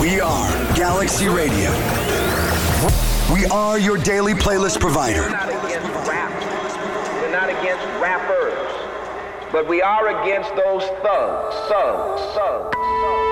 We are Galaxy Radio. We are your daily playlist provider. We're not against rap. We're not against rappers. But we are against those thugs.